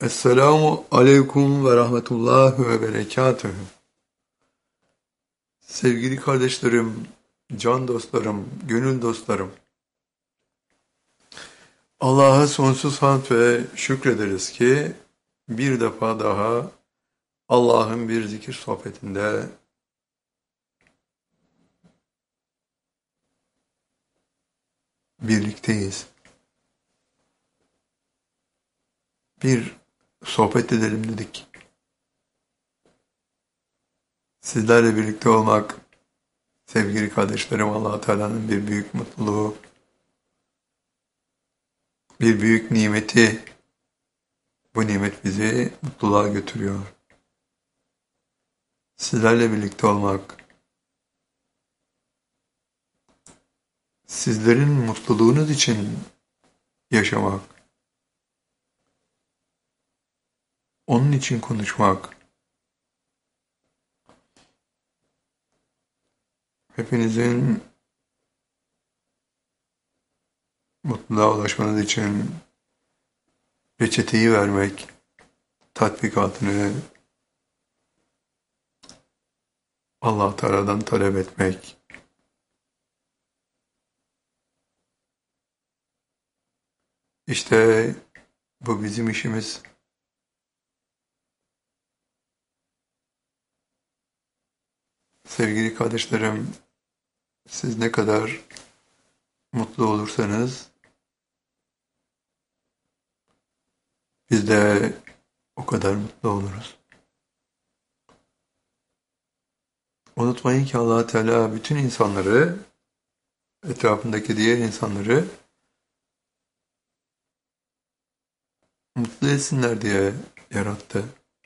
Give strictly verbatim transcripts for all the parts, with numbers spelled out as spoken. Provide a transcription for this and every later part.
Esselamu aleyküm ve rahmetullahi ve berekatühü. Sevgili kardeşlerim, can dostlarım, gönül dostlarım. Allah'a sonsuz hamd ve şükrederiz ki bir defa daha Allah'ın bir zikir sohbetinde birlikteyiz. Bir sohbet edelim dedik. Sizlerle birlikte olmak, sevgili kardeşlerim, Allah-u Teala'nın bir büyük mutluluğu, bir büyük nimeti. Bu nimet bizi mutluluğa götürüyor. Sizlerle birlikte olmak, sizlerin mutluluğunuz için yaşamak, onun için konuşmak, hepinizin mutluluğa ulaşmanız için reçeteyi vermek, tatbikatını Allah Teala'dan talep etmek, İşte bu bizim işimiz. Sevgili kardeşlerim, siz ne kadar mutlu olursanız biz de o kadar mutlu oluruz. Unutmayın ki Allah Teala bütün insanları, etrafındaki diğer insanları mutlu etsinler diye yarattı.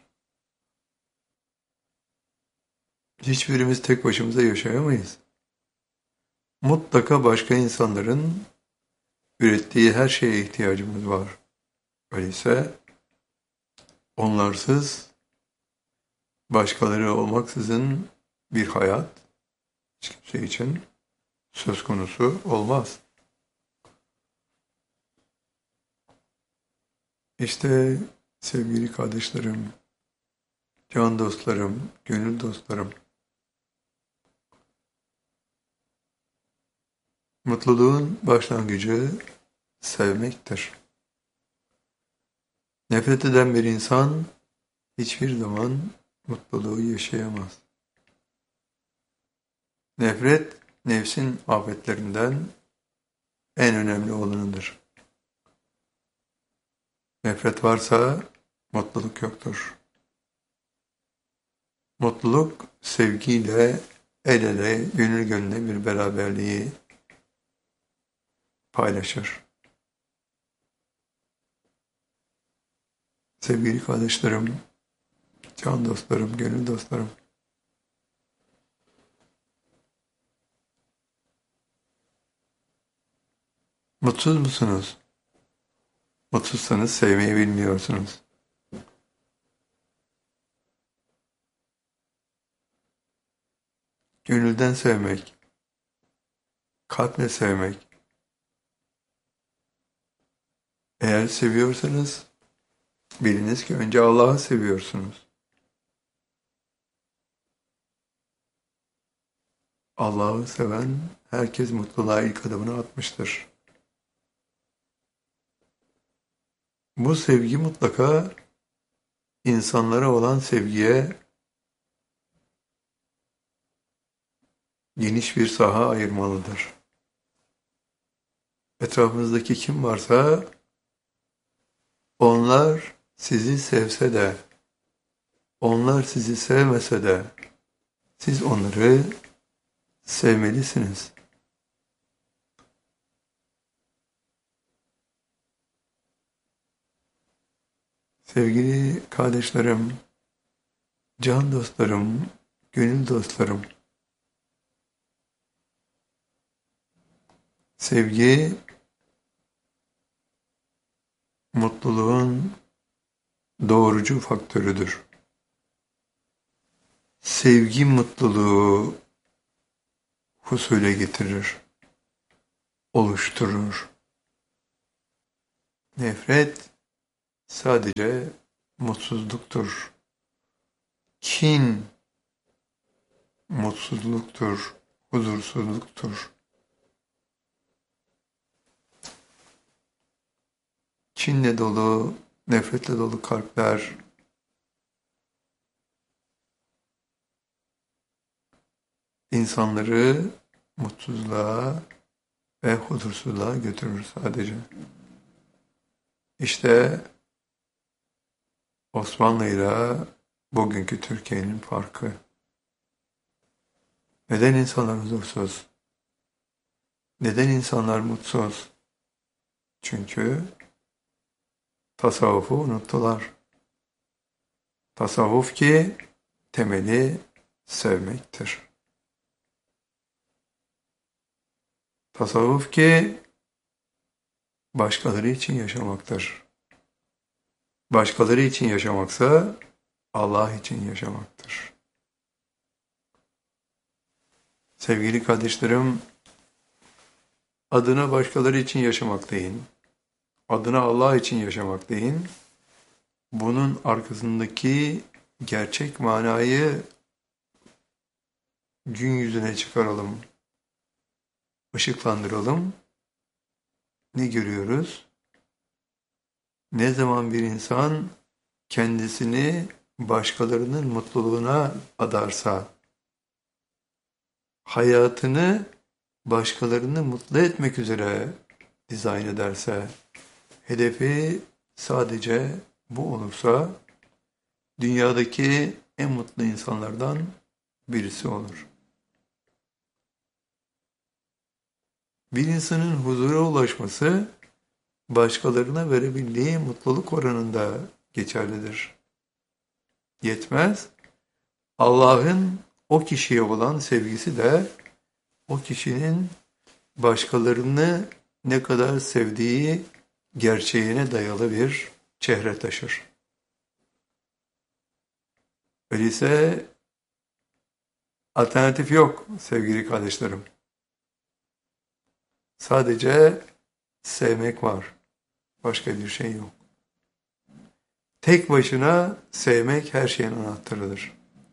Hiçbirimiz tek başımıza yaşayamayız. Mutlaka başka insanların ürettiği her şeye ihtiyacımız var. Öyleyse onlarsız, başkaları olmaksızın bir hayat hiç kimse için söz konusu olmaz. İşte sevgili kardeşlerim, can dostlarım, gönül dostlarım, mutluluğun başlangıcı sevmektir. Nefret eden bir insan hiçbir zaman mutluluğu yaşayamaz. Nefret, nefsin afetlerinden en önemli olanıdır. Nefret varsa mutluluk yoktur. Mutluluk sevgiyle, el ele, gönül gönüle bir beraberliği paylaşır. Sevgili kardeşlerim, can dostlarım, gönül dostlarım, mutsuz musunuz? Mutsuzsanız sevmeyi bilmiyorsunuz. Gönülden sevmek, kalple sevmek. Eğer seviyorsanız biliniz ki önce Allah'ı seviyorsunuz. Allah'ı seven herkes mutluluğa ilk adımını atmıştır. Bu sevgi mutlaka insanlara olan sevgiye geniş bir saha ayırmalıdır. Etrafınızdaki kim varsa onlar sizi sevse de, onlar sizi sevmese de siz onları sevmelisiniz. Sevgili kardeşlerim, can dostlarım, gönül dostlarım, sevgi mutluluğun doğurucu faktörüdür. Sevgi mutluluğu husule getirir, oluşturur. Nefret sadece mutsuzluktur. Kin mutsuzluktur, huzursuzluktur. Kinle dolu, nefretle dolu kalpler insanları mutsuzluğa ve huzursuzluğa götürür sadece. İşte Osmanlı ile bugünkü Türkiye'nin farkı. Neden insanlar huzursuz? Neden insanlar mutsuz? Çünkü tasavvufu unuttular. Tasavvuf ki temeli sevmektir. Tasavvuf ki başkaları için yaşamaktır. Başkaları için yaşamaksa Allah için yaşamaktır. Sevgili kardeşlerim, adına başkaları için yaşamak deyin, adına Allah için yaşamak deyin, bunun arkasındaki gerçek manayı gün yüzüne çıkaralım, ışıklandıralım. Ne görüyoruz? Ne zaman bir insan kendisini başkalarının mutluluğuna adarsa, hayatını başkalarını mutlu etmek üzere dizayn ederse, hedefi sadece bu olursa, dünyadaki en mutlu insanlardan birisi olur. Bir insanın huzura ulaşması, başkalarına verebildiği mutluluk oranında geçerlidir. Yetmez, Allah'ın o kişiye olan sevgisi de o kişinin başkalarını ne kadar sevdiği gerçeğine dayalı bir çehre taşır. Öyleyse alternatif yok sevgili kardeşlerim. Sadece sevmek var. Başka bir şey yok. Tek başına sevmek her şeyin anahtarıdır.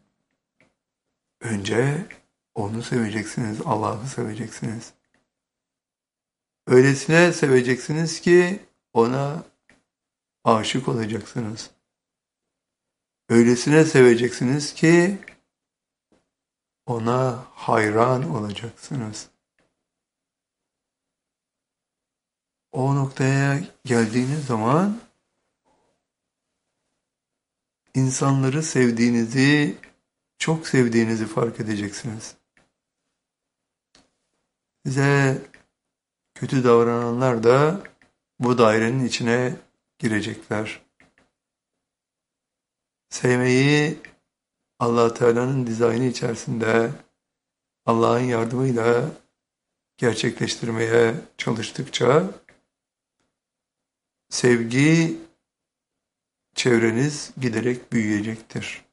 Önce onu seveceksiniz, Allah'ı seveceksiniz. Öylesine seveceksiniz ki ona aşık olacaksınız. Öylesine seveceksiniz ki ona hayran olacaksınız. O noktaya geldiğiniz zaman insanları sevdiğinizi, çok sevdiğinizi fark edeceksiniz. Size kötü davrananlar da bu dairenin içine girecekler. Sevmeyi Allah Teala'nın dizaynı içerisinde Allah'ın yardımıyla gerçekleştirmeye çalıştıkça sevgi çevreniz giderek büyüyecektir.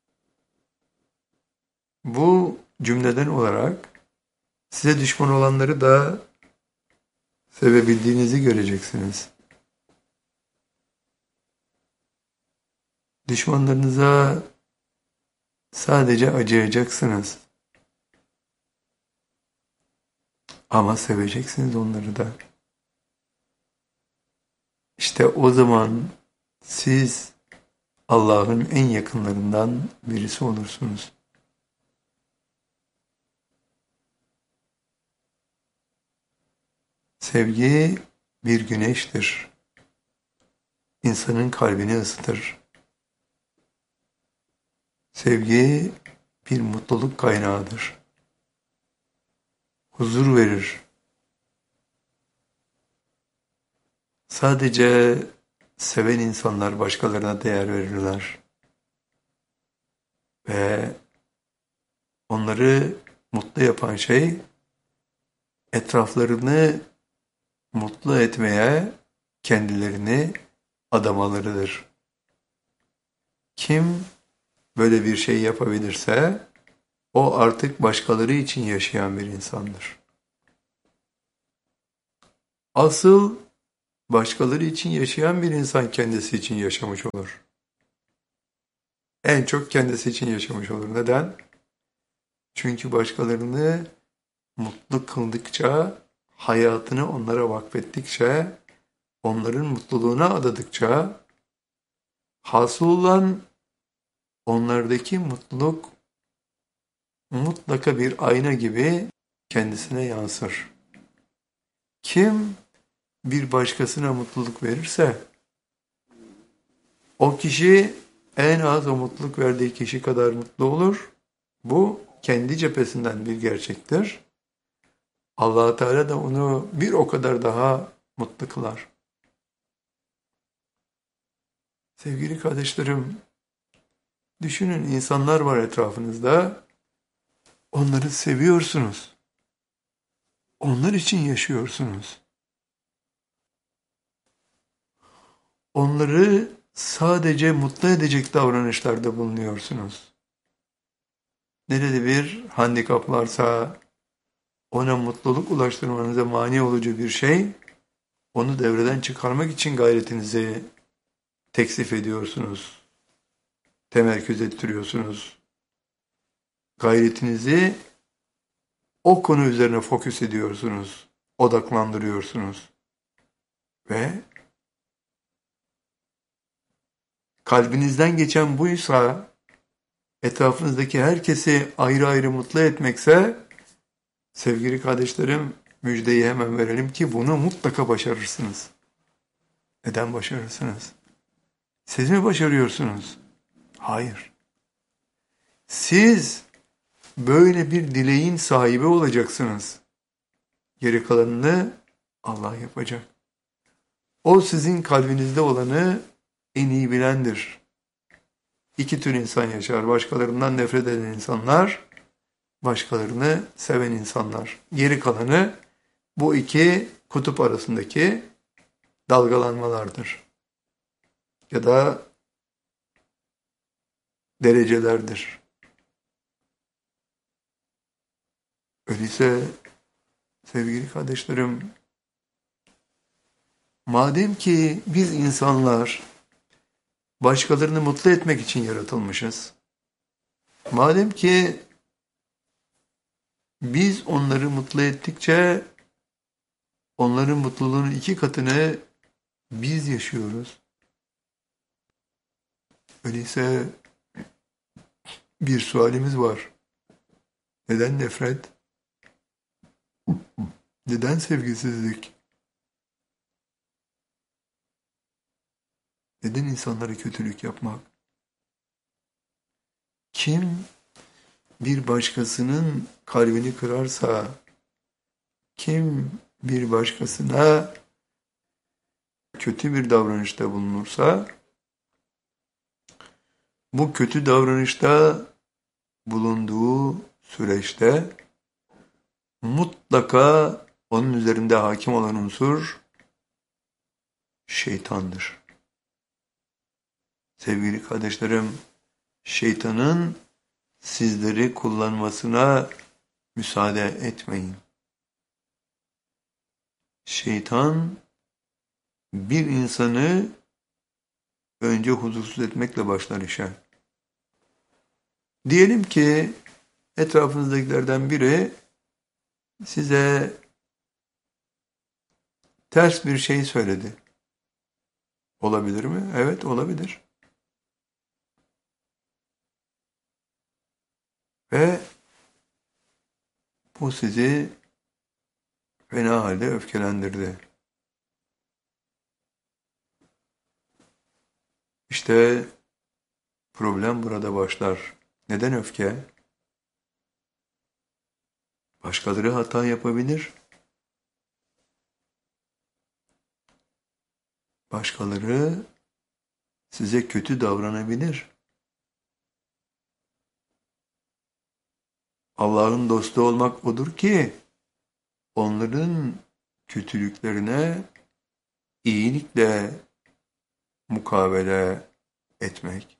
Bu cümleden olarak size düşman olanları da sevebildiğinizi göreceksiniz. Düşmanlarınıza sadece acıyacaksınız. Ama seveceksiniz onları da. İşte o zaman siz Allah'ın en yakınlarından birisi olursunuz. Sevgi bir güneştir. İnsanın kalbini ısıtır. Sevgi bir mutluluk kaynağıdır. Huzur verir. Sadece seven insanlar başkalarına değer verirler. Ve onları mutlu yapan şey etraflarını mutlu etmeye kendilerini adamalarıdır. Kim böyle bir şey yapabilirse o artık başkaları için yaşayan bir insandır. Asıl başkaları için yaşayan bir insan kendisi için yaşamış olur. en çok kendisi için yaşamış olur. Neden? Çünkü başkalarını mutlu kıldıkça, hayatını onlara vakfettikçe, onların mutluluğuna adadıkça, hasıl olan onlardaki mutluluk mutlaka bir ayna gibi kendisine yansır. Kim bir başkasına mutluluk verirse, o kişi en az o mutluluk verdiği kişi kadar mutlu olur. Bu kendi cephesinden bir gerçektir. Allah Teala da onu bir o kadar daha mutlu kılar. Sevgili kardeşlerim, düşünün, insanlar var etrafınızda. Onları seviyorsunuz. Onlar için yaşıyorsunuz. Onları sadece mutlu edecek davranışlarda bulunuyorsunuz. Nerede bir handikap varsa, ona mutluluk ulaştırmanıza mani olucu bir şey, onu devreden çıkarmak için gayretinizi teksif ediyorsunuz. Temerküz ettiriyorsunuz. Gayretinizi o konu üzerine fokus ediyorsunuz. Odaklandırıyorsunuz. Ve kalbinizden geçen buysa, etrafınızdaki herkesi ayrı ayrı mutlu etmekse, sevgili kardeşlerim, müjdeyi hemen verelim ki bunu mutlaka başarırsınız. Neden başarırsınız? Siz mi başarıyorsunuz? Hayır. Siz böyle bir dileğin sahibi olacaksınız. Geri kalanını Allah yapacak. O sizin kalbinizde olanı en iyi bilendir. İki tür insan yaşar. Başkalarından nefret eden insanlar, başkalarını seven insanlar. Geri kalanı bu iki kutup arasındaki dalgalanmalardır. Ya da derecelerdir. Öyleyse sevgili kardeşlerim, madem ki biz insanlar başkalarını mutlu etmek için yaratılmışız, madem ki biz onları mutlu ettikçe onların mutluluğunun iki katını biz yaşıyoruz. Öyleyse bir sualimiz var. Neden nefret? Neden sevgisizlik? Neden insanlara kötülük yapmak? Kim bir başkasının kalbini kırarsa, kim bir başkasına kötü bir davranışta bulunursa, bu kötü davranışta bulunduğu süreçte mutlaka onun üzerinde hakim olan unsur şeytandır. Sevgili kardeşlerim, şeytanın sizleri kullanmasına müsaade etmeyin. Şeytan bir insanı önce huzursuz etmekle başlar işe. Diyelim ki etrafınızdakilerden biri size ters bir şey söyledi. Olabilir mi? Evet, olabilir. Ve bu sizi fena halde öfkelendirdi. İşte problem burada başlar. Neden öfke? Başkaları hata yapabilir. Başkaları size kötü davranabilir. Allah'ın dostu olmak odur ki onların kötülüklerine iyilikle mukabele etmek.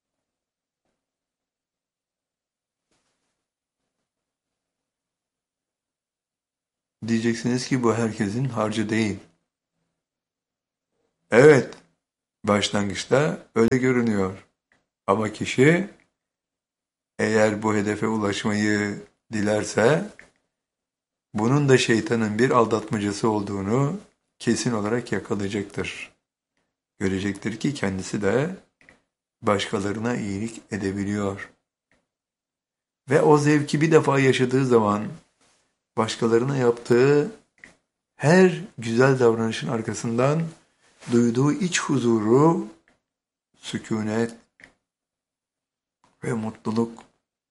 Diyeceksiniz ki bu herkesin harcı değil. Evet, başlangıçta öyle görünüyor. Ama kişi eğer bu hedefe ulaşmayı dilerse, bunun da şeytanın bir aldatmacası olduğunu kesin olarak yakalayacaktır. Görecektir ki kendisi de başkalarına iyilik edebiliyor. Ve o zevki bir defa yaşadığı zaman başkalarına yaptığı her güzel davranışın arkasından duyduğu iç huzuru, sükunet ve mutluluk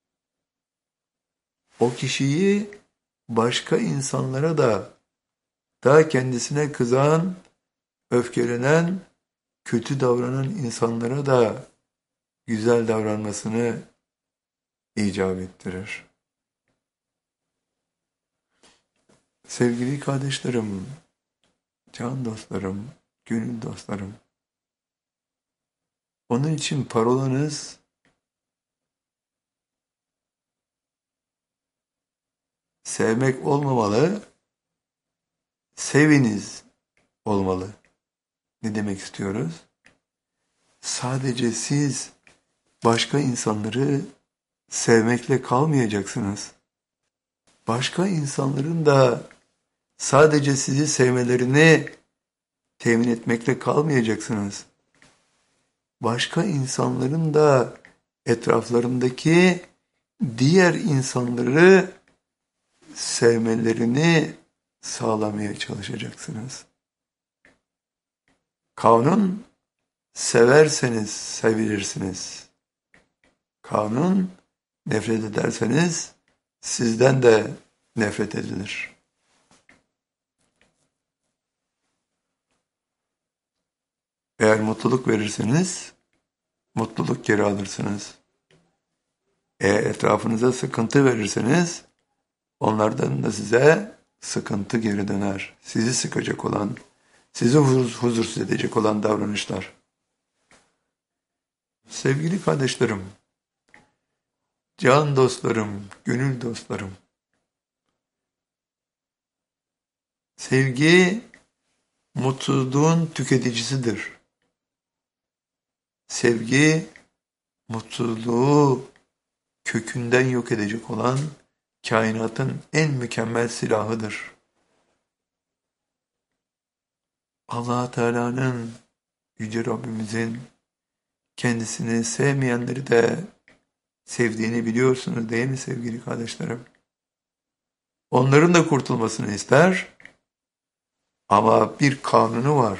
o kişiyi başka insanlara da, daha kendisine kızan, öfkelenen, kötü davranan insanlara da güzel davranmasını icap ettirir. Sevgili kardeşlerim, can dostlarım, gönül dostlarım, onun için parolanız sevmek olmamalı, seviniz olmalı. Ne demek istiyoruz? Sadece siz başka insanları sevmekle kalmayacaksınız. Başka insanların da sadece sizi sevmelerini temin etmekle kalmayacaksınız. Başka insanların da etraflarındaki diğer insanları sevmelerini sağlamaya çalışacaksınız. Kanun, severseniz sevilirsiniz. Kanun, nefret ederseniz sizden de nefret edilir. Eğer mutluluk verirseniz, mutluluk geri alırsınız. Eğer etrafınıza sıkıntı verirseniz, onlardan da size sıkıntı geri döner. Sizi sıkacak olan, sizi huzursuz edecek olan davranışlar. Sevgili kardeşlerim, can dostlarım, gönül dostlarım, sevgi mutsuzluğun tüketicisidir. Sevgi mutsuzluğu kökünden yok edecek olan kainatın en mükemmel silahıdır. Allah Teala'nın, Yüce Rabbimizin kendisini sevmeyenleri de sevdiğini biliyorsunuz değil mi sevgili kardeşlerim? Onların da kurtulmasını ister ama bir kanunu var.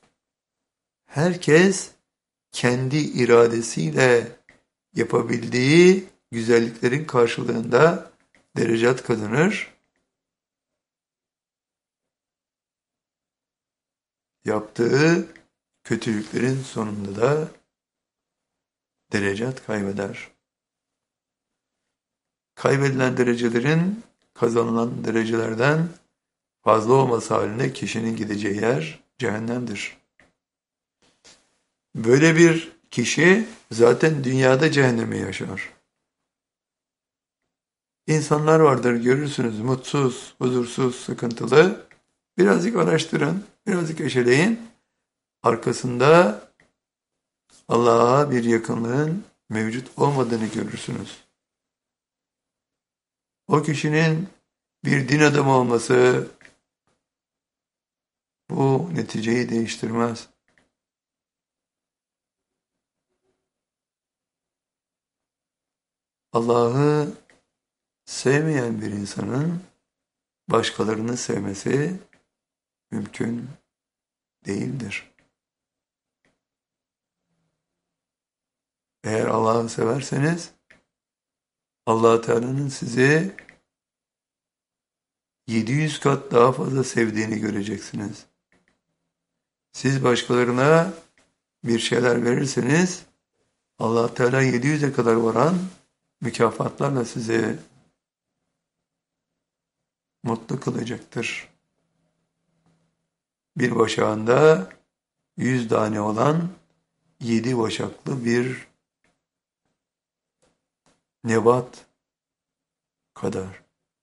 Herkes kendi iradesiyle yapabildiği güzelliklerin karşılığında derecat kazanır. Yaptığı kötülüklerin sonunda da derecat kaybeder. Kaybedilen derecelerin kazanılan derecelerden fazla olması halinde kişinin gideceği yer cehennemdir. Böyle bir kişi zaten dünyada cehennemi yaşar. İnsanlar vardır görürsünüz mutsuz, huzursuz, sıkıntılı. Birazcık araştırın, birazcık eşeleyin. Arkasında Allah'a bir yakınlığın mevcut olmadığını görürsünüz. O kişinin bir din adamı olması bu neticeyi değiştirmez. Allah'ı sevmeyen bir insanın başkalarını sevmesi mümkün değildir. Eğer Allah'ı severseniz Allah Teala'nın sizi yedi yüz kat daha fazla sevdiğini göreceksiniz. Siz başkalarına bir şeyler verirseniz Allah Teala yedi yüze kadar varan mükafatlarla sizi mutlu kılacaktır. Bir başağında yüz tane olan yedi başaklı bir nebat kadar.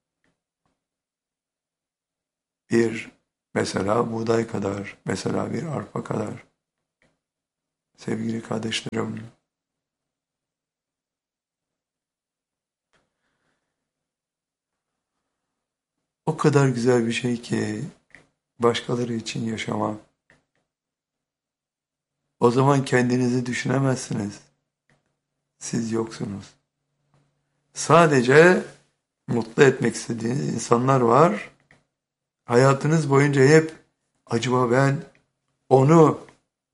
Bir mesela buğday kadar, mesela bir arpa kadar. Sevgili kardeşlerim, kadar güzel bir şey ki başkaları için yaşamak. O zaman kendinizi düşünemezsiniz. Siz yoksunuz. Sadece mutlu etmek istediğiniz insanlar var. Hayatınız boyunca hep acaba ben onu,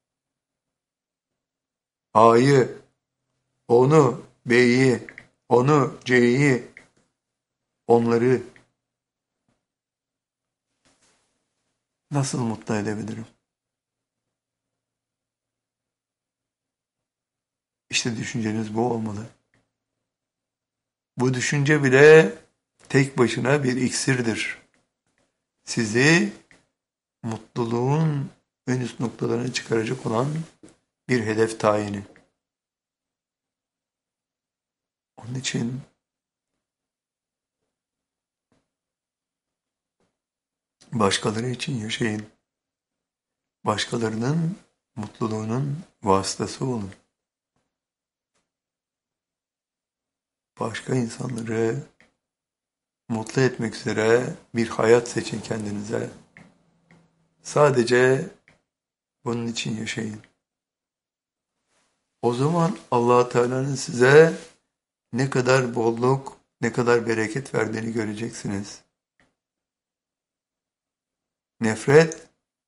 A'yı, onu, B'yi, onu, C'yi, onları nasıl mutlu edebilirim? İşte düşünceniz bu olmalı. Bu düşünce bile tek başına bir iksirdir. Sizi mutluluğun en üst noktalarına çıkaracak olan bir hedef tayini. Onun için başkaları için yaşayın. Başkalarının mutluluğunun vasıtası olun. Başka insanları mutlu etmek üzere bir hayat seçin kendinize. Sadece bunun için yaşayın. O zaman Allah Teala'nın size ne kadar bolluk, ne kadar bereket verdiğini göreceksiniz. Nefret,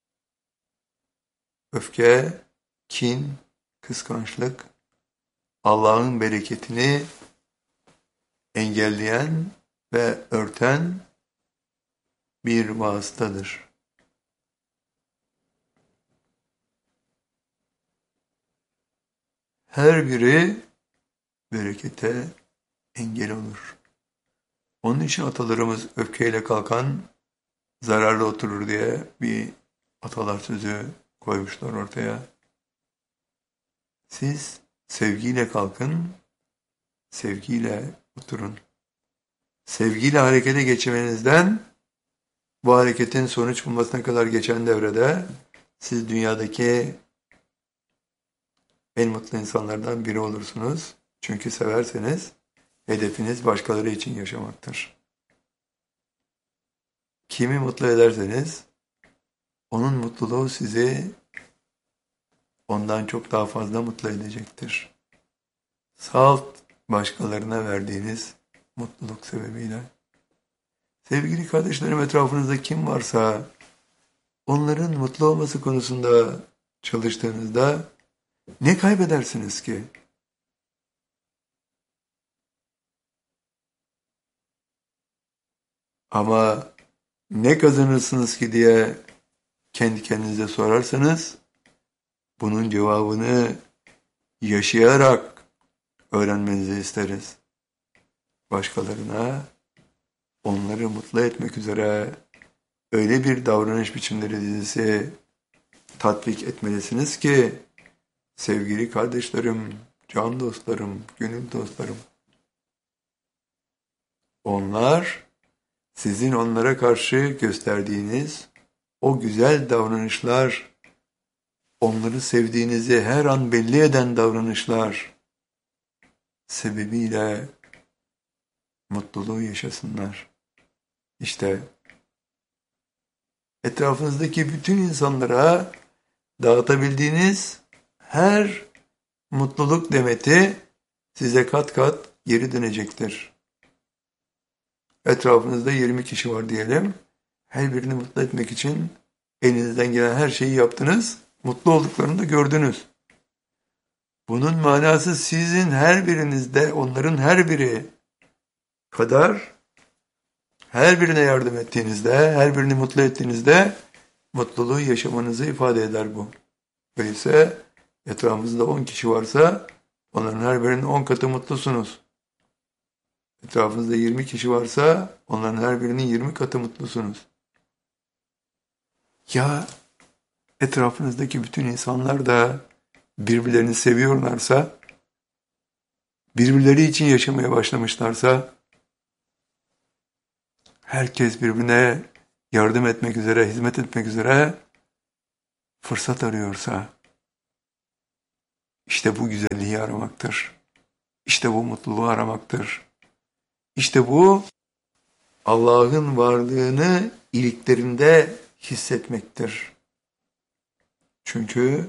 öfke, kin, kıskançlık, Allah'ın bereketini engelleyen ve örten bir vasıtadır. Her biri berekete engel olur. Onun için atalarımız öfkeyle kalkan zararlı oturur diye bir atalar sözü koymuşlar ortaya. Siz sevgiyle kalkın, sevgiyle oturun. Sevgiyle harekete geçmenizden bu hareketin sonuç bulmasına kadar geçen devrede siz dünyadaki en mutlu insanlardan biri olursunuz. Çünkü severseniz hedefiniz başkaları için yaşamaktır. Kimi mutlu ederseniz onun mutluluğu sizi ondan çok daha fazla mutlu edecektir. Salt başkalarına verdiğiniz mutluluk sebebiyle. Sevgili kardeşlerim, etrafınızda kim varsa onların mutlu olması konusunda çalıştığınızda ne kaybedersiniz ki? Ama ne kazanırsınız ki diye kendi kendinize sorarsanız bunun cevabını yaşayarak öğrenmenizi isteriz. Başkalarına onları mutlu etmek üzere öyle bir davranış biçimleri dizisi tatbik etmelisiniz ki sevgili kardeşlerim, can dostlarım, gönül dostlarım, onlar sizin onlara karşı gösterdiğiniz o güzel davranışlar, onları sevdiğinizi her an belli eden davranışlar sebebiyle mutluluğu yaşasınlar. İşte etrafınızdaki bütün insanlara dağıtabildiğiniz her mutluluk demeti size kat kat geri dönecektir. Etrafınızda yirmi kişi var diyelim. Her birini mutlu etmek için elinizden gelen her şeyi yaptınız. Mutlu olduklarını da gördünüz. Bunun manası sizin her birinizde onların her biri kadar her birine yardım ettiğinizde, her birini mutlu ettiğinizde mutluluğu yaşamanızı ifade eder bu. Öyleyse etrafınızda on kişi varsa onların her birinin on katı mutlusunuz. Etrafınızda yirmi kişi varsa onların her birinin yirmi katı mutlusunuz. Ya etrafınızdaki bütün insanlar da birbirlerini seviyorlarsa, birbirleri için yaşamaya başlamışlarsa, herkes birbirine yardım etmek üzere, hizmet etmek üzere fırsat arıyorsa, işte bu güzelliği aramaktır. İşte bu mutluluğu aramaktır. İşte bu Allah'ın varlığını iliklerinde hissetmektir. Çünkü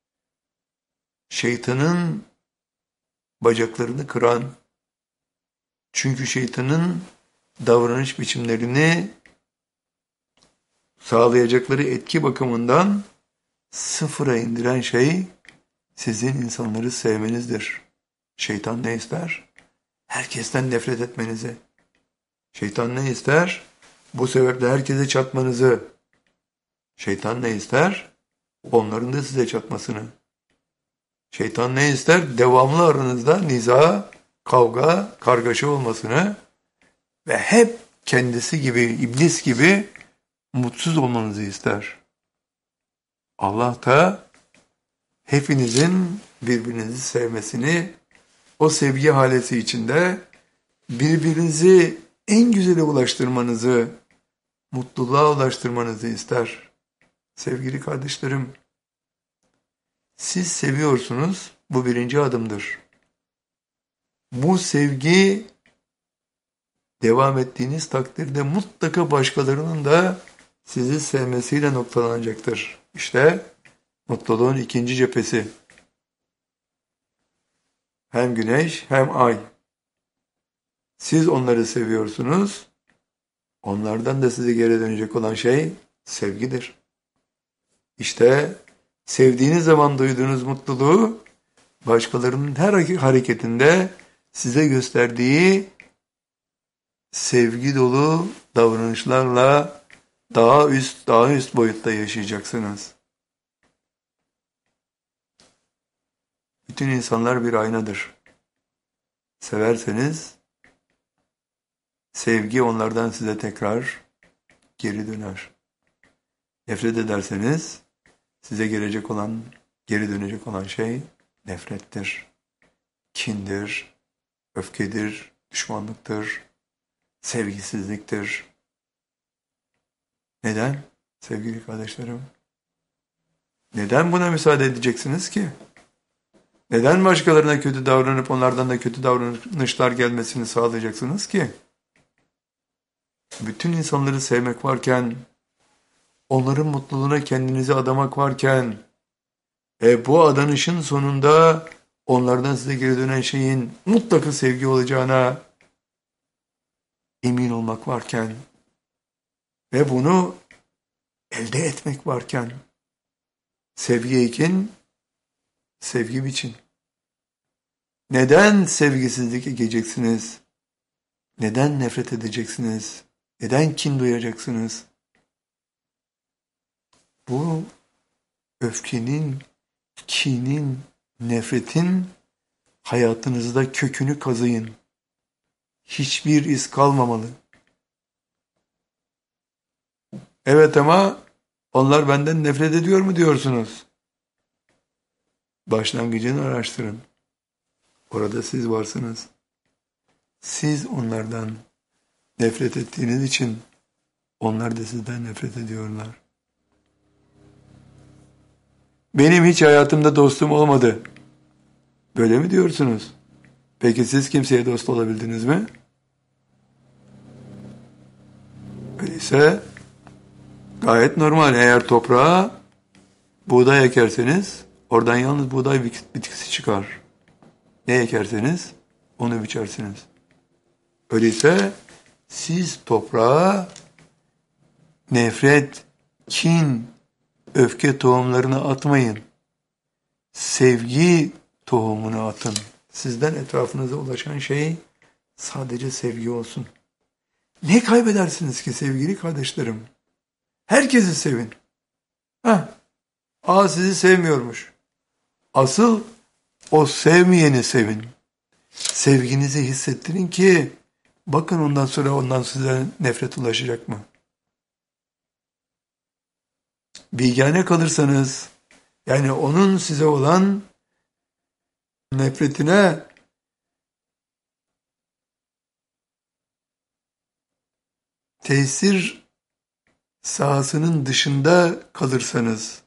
şeytanın bacaklarını kıran, çünkü şeytanın davranış biçimlerini sağlayacakları etki bakımından sıfıra indiren şey sizin insanları sevmenizdir. Şeytan ne ister? Herkesten nefret etmenizi. Şeytan ne ister? Bu sebeple herkese çatmanızı. Şeytan ne ister? Onların da size çatmasını. Şeytan ne ister? Devamlı aranızda niza, kavga, kargaşa olmasını ve hep kendisi gibi, iblis gibi mutsuz olmanızı ister. Allah da hepinizin birbirinizi sevmesini, o sevgi halesi içinde birbirinizi en güzele ulaştırmanızı, mutluluğa ulaştırmanızı ister. Sevgili kardeşlerim, siz seviyorsunuz, bu birinci adımdır. Bu sevgi devam ettiğiniz takdirde mutlaka başkalarının da sizi sevmesiyle noktalanacaktır. İşte mutluluğun ikinci cephesi. Hem güneş hem ay. Siz onları seviyorsunuz. Onlardan da size geri dönecek olan şey sevgidir. İşte sevdiğiniz zaman duyduğunuz mutluluğu başkalarının her hareketinde size gösterdiği sevgi dolu davranışlarla daha üst, daha üst boyutta yaşayacaksınız. Bütün insanlar bir aynadır. Severseniz sevgi onlardan size tekrar geri döner. Nefret ederseniz size gelecek olan, geri dönecek olan şey nefrettir, kindir, öfkedir, düşmanlıktır, sevgisizliktir. Neden? Sevgili kardeşlerim, neden buna müsaade edeceksiniz ki? Neden başkalarına kötü davranıp onlardan da kötü davranışlar gelmesini sağlayacaksınız ki? Bütün insanları sevmek varken, onların mutluluğuna kendinizi adamak varken, e, bu adanışın sonunda onlardan size geri dönen şeyin mutlaka sevgi olacağına emin olmak varken ve bunu elde etmek varken, sevgi ekin, sevgi biçin. Neden sevgisizlik ekeceksiniz? Neden nefret edeceksiniz? Neden kin duyacaksınız? Bu öfkenin, kinin, nefretin hayatınızda kökünü kazıyın. Hiçbir iz kalmamalı. Evet ama onlar benden nefret ediyor mu diyorsunuz? Başlangıcını araştırın. Orada siz varsınız. Siz onlardan nefret ettiğiniz için onlar da sizden nefret ediyorlar. Benim hiç hayatımda dostum olmadı. Böyle mi diyorsunuz? Peki siz kimseye dost olabildiniz mi? Öyleyse gayet normal. Eğer toprağa buğday ekerseniz oradan yalnız buğday bitkisi çıkar. Ne ekerseniz onu biçersiniz. Öyleyse siz toprağa nefret, kin, öfke tohumlarını atmayın. Sevgi tohumunu atın. Sizden etrafınıza ulaşan şey sadece sevgi olsun. Ne kaybedersiniz ki sevgili kardeşlerim? Herkesi sevin. Heh, aa sizi sevmiyormuş. Asıl o sevmeyeni sevin. Sevginizi hissettirin ki bakın ondan sonra ondan size nefret ulaşacak mı? Bilgâne kalırsanız, yani onun size olan nefretine tesir sahasının dışında kalırsanız,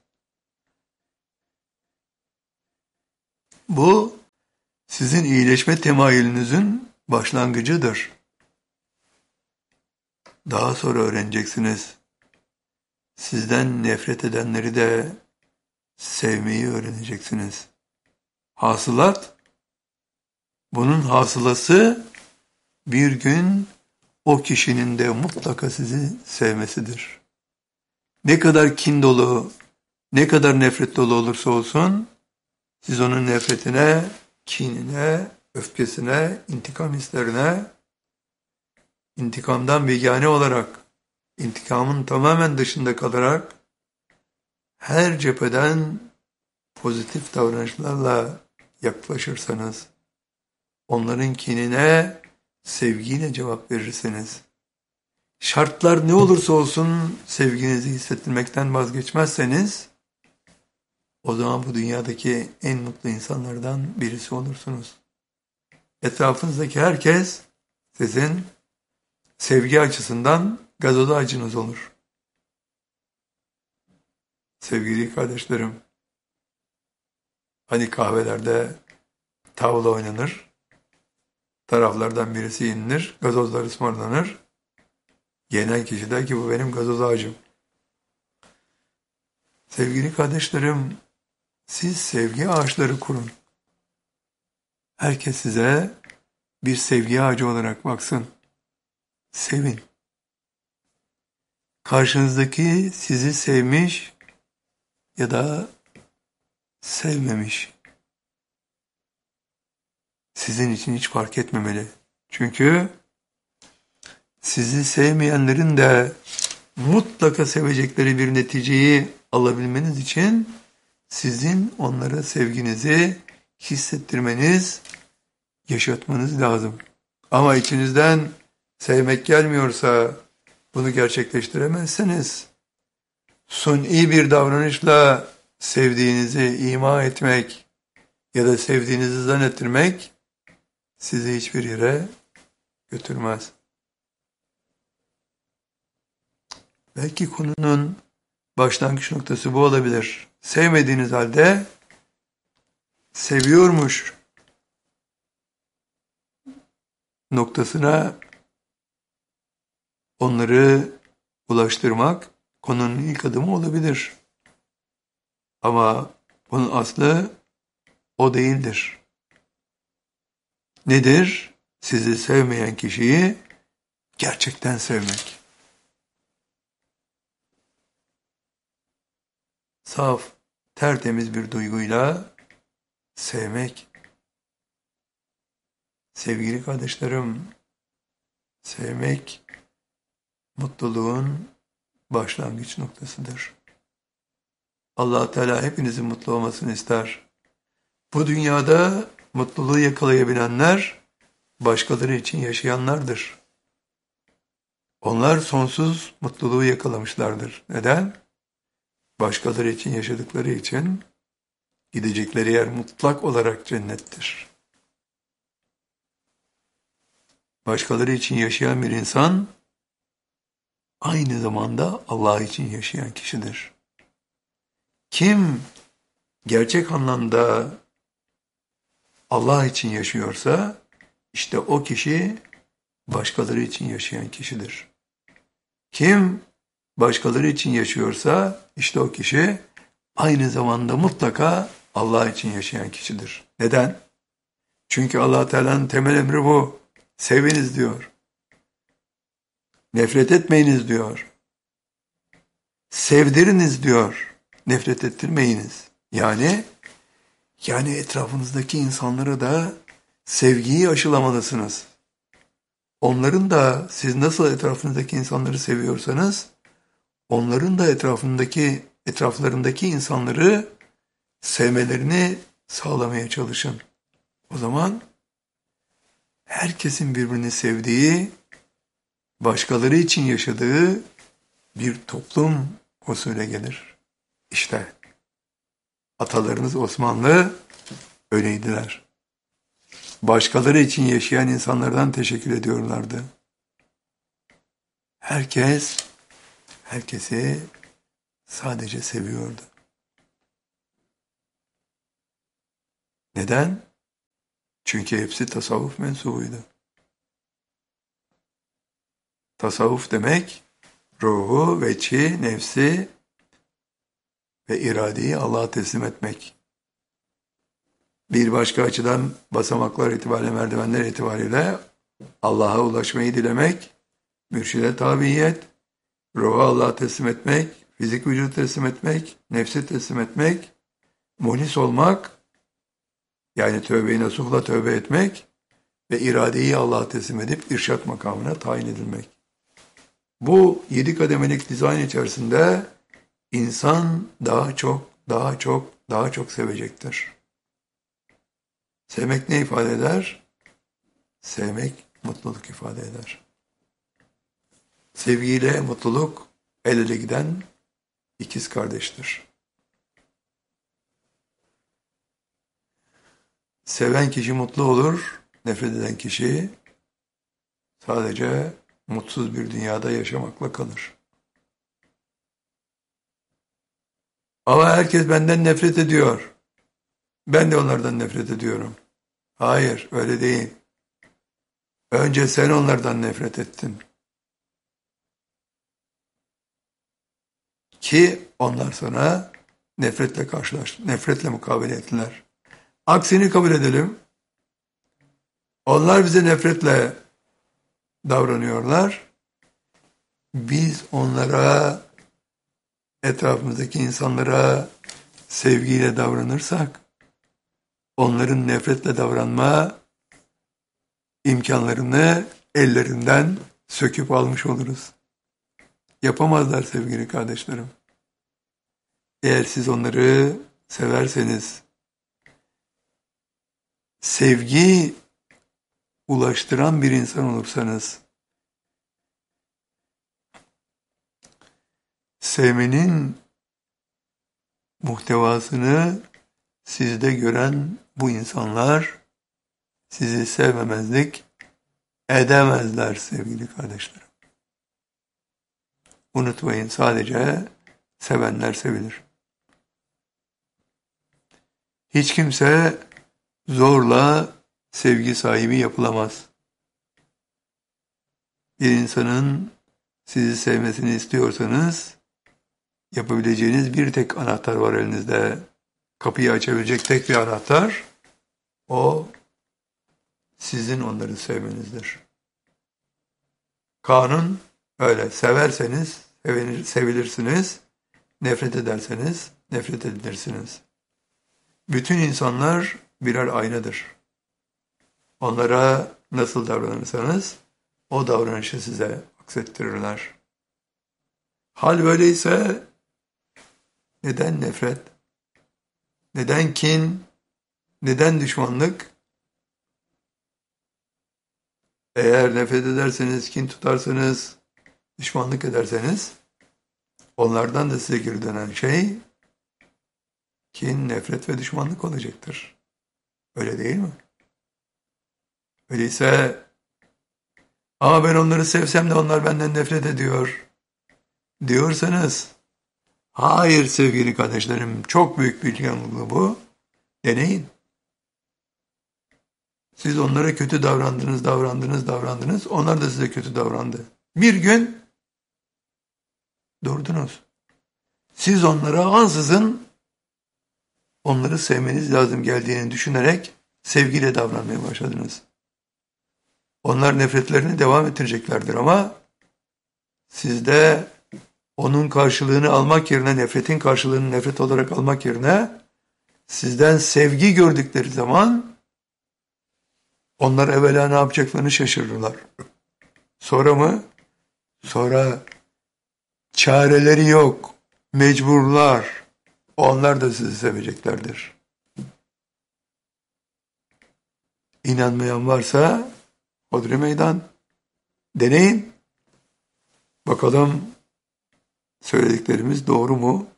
bu sizin iyileşme temayülünüzün başlangıcıdır. Daha sonra öğreneceksiniz. Sizden nefret edenleri de sevmeyi öğreneceksiniz. Hasılat, bunun hasılası bir gün o kişinin de mutlaka sizi sevmesidir. Ne kadar kin dolu, ne kadar nefret dolu olursa olsun, siz onun nefretine, kinine, öfkesine, intikam hislerine, intikamdan begane olarak, intikamın tamamen dışında kalarak, her cepheden pozitif davranışlarla yaklaşırsanız, onların kinine sevgiyle cevap verirseniz, şartlar ne olursa olsun sevginizi hissettirmekten vazgeçmezseniz, o zaman bu dünyadaki en mutlu insanlardan birisi olursunuz. Etrafınızdaki herkes sizin sevgi açısından gazoz ağacınız olur. Sevgili kardeşlerim, hani kahvelerde tavla oynanır, taraflardan birisi yenilir, gazozlar ısmarlanır. Yenen kişi der ki bu benim gazoz ağacım. Sevgili kardeşlerim, siz sevgi ağaçları kurun. Herkes size bir sevgi ağacı olarak baksın. Sevin. Karşınızdaki sizi sevmiş ya da sevmemiş. Sizin için hiç fark etmemeli. Çünkü sizi sevmeyenlerin de mutlaka sevecekleri bir neticeyi alabilmeniz için sizin onlara sevginizi hissettirmeniz, yaşatmanız lazım. Ama içinizden sevmek gelmiyorsa, bunu gerçekleştiremezseniz, suni bir davranışla sevdiğinizi ima etmek ya da sevdiğinizi zannettirmek sizi hiçbir yere götürmez. Belki konunun başlangıç noktası bu olabilir. Sevmediğiniz halde seviyormuş noktasına onları ulaştırmak konunun ilk adımı olabilir. Ama bunun aslı o değildir. Nedir? Sizi sevmeyen kişiyi gerçekten sevmek. Saf, tertemiz bir duyguyla sevmek. Sevgili kardeşlerim, sevmek mutluluğun başlangıç noktasıdır. Allah Teala hepinizin mutlu olmasını ister. Bu dünyada mutluluğu yakalayabilenler başkaları için yaşayanlardır. Onlar sonsuz mutluluğu yakalamışlardır. Neden? Başkaları için yaşadıkları için gidecekleri yer mutlak olarak cennettir. Başkaları için yaşayan bir insan aynı zamanda Allah için yaşayan kişidir. Kim gerçek anlamda Allah için yaşıyorsa işte o kişi başkaları için yaşayan kişidir. Kim başkaları için yaşıyorsa işte o kişi aynı zamanda mutlaka Allah için yaşayan kişidir. Neden? Çünkü Allah Teala'nın temel emri bu. Seviniz diyor. Nefret etmeyiniz diyor. Sevdiriniz diyor. Nefret ettirmeyiniz. Yani yani etrafınızdaki insanlara da sevgiyi aşılamalısınız. Onların da siz nasıl etrafınızdaki insanları seviyorsanız onların da etrafındaki etraflarındaki insanları sevmelerini sağlamaya çalışın. O zaman herkesin birbirini sevdiği, başkaları için yaşadığı bir toplum usulü gelir. İşte atalarınız Osmanlı öyleydiler. Başkaları için yaşayan insanlardan teşekkür ediyorlardı. Herkes, herkesi sadece seviyordu. Neden? Çünkü hepsi tasavvuf mensubuydu. Tasavvuf demek ruhu, veçhi, nefsi ve iradeyi Allah'a teslim etmek. Bir başka açıdan basamaklar itibariyle, merdivenler itibariyle Allah'a ulaşmayı dilemek, mürşide tabiyet, ruhu Allah'a teslim etmek, fizik vücudu teslim etmek, nefsi teslim etmek, muhlis olmak, yani tövbe-i nasuhla tövbe etmek ve iradeyi Allah'a teslim edip irşat makamına tayin edilmek. Bu yedi kademelik dizayn içerisinde insan daha çok, daha çok, daha çok sevecektir. Sevmek ne ifade eder? Sevmek mutluluk ifade eder. Sevgiyle mutluluk el ele giden ikiz kardeştir. Seven kişi mutlu olur, nefret eden kişi sadece mutsuz bir dünyada yaşamakla kalır. Ama herkes benden nefret ediyor. Ben de onlardan nefret ediyorum. Hayır, öyle değil. Önce sen onlardan nefret ettin. Ki onlar sana nefretle karşılaş, nefretle mukabele ettiler. Aksini kabul edelim. Onlar bize nefretle davranıyorlar. Biz onlara, etrafımızdaki insanlara sevgiyle davranırsak, onların nefretle davranma imkanlarını ellerinden söküp almış oluruz. Yapamazlar sevgili kardeşlerim. Eğer siz onları severseniz, sevgi ulaştıran bir insan olursanız, sevmenin muhtevasını sizde gören bu insanlar sizi sevmemezlik edemezler sevgili kardeşlerim. Unutmayın, sadece sevenler sevilir. Hiç kimse zorla sevgi sahibi yapılamaz. Bir insanın sizi sevmesini istiyorsanız yapabileceğiniz bir tek anahtar var elinizde. Kapıyı açabilecek tek bir anahtar, o sizin onları sevmenizdir. Kanun öyle. Severseniz sevinir, sevilirsiniz, nefret ederseniz nefret edilirsiniz. Bütün insanlar birer aynadır. Onlara nasıl davranırsanız o davranışı size aksettirirler. Hal böyleyse neden nefret? Neden kin? Neden düşmanlık? Eğer nefret ederseniz, kin tutarsanız, düşmanlık ederseniz onlardan da size geri dönen şey kin, nefret ve düşmanlık olacaktır. Öyle değil mi? Öyleyse ama ben onları sevsem de onlar benden nefret ediyor diyorsanız, hayır sevgili kardeşlerim, çok büyük bir yanılgı bu. Deneyin. Siz onlara kötü davrandınız, davrandınız, davrandınız. Onlar da size kötü davrandı. Bir gün durdunuz. Siz onlara ansızın onları sevmeniz lazım geldiğini düşünerek sevgiyle davranmaya başladınız. Onlar nefretlerini devam ettireceklerdir ama siz de onun karşılığını almak yerine, nefretin karşılığını nefret olarak almak yerine sizden sevgi gördükleri zaman onlar evvela ne yapacaklarını şaşırırlar. Sonra mı? Sonra çareleri yok, mecburlar. Onlar da sizi seveceklerdir. İnanmayan varsa hodri meydan. Deneyin. Bakalım söylediklerimiz doğru mu?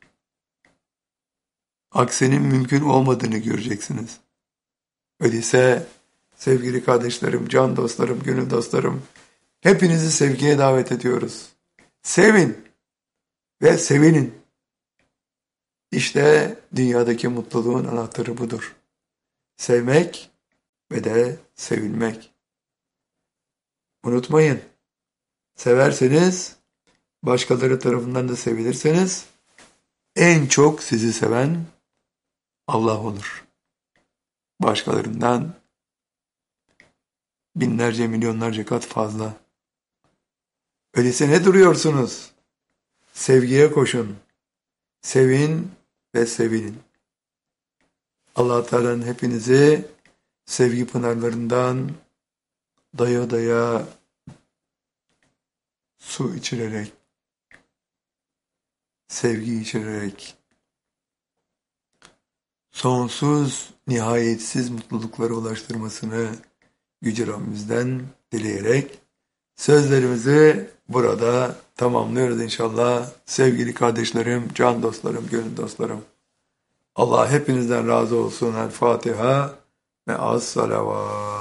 Aksinin mümkün olmadığını göreceksiniz. Öyleyse sevgili kardeşlerim, can dostlarım, gönül dostlarım, hepinizi sevgiye davet ediyoruz. Sevin ve sevinin. İşte dünyadaki mutluluğun anahtarı budur. Sevmek ve de sevilmek. Unutmayın, severseniz, başkaları tarafından da sevilirseniz, en çok sizi seven Allah olur. Başkalarından binlerce, milyonlarca kat fazla. Öyleyse ne duruyorsunuz? Sevgiye koşun. Sevin ve sevilin. Allah Teala'nın hepinizi sevgi pınarlarından daya daya su içirerek, sevgi içirerek, sonsuz, nihayetsiz mutluluklara ulaştırmasını Yüce Rabbimizden dileyerek sözlerimizi burada tamamlıyoruz inşallah. Sevgili kardeşlerim, can dostlarım, gönül dostlarım. Allah hepinizden razı olsun. El Fatiha ve az salavat.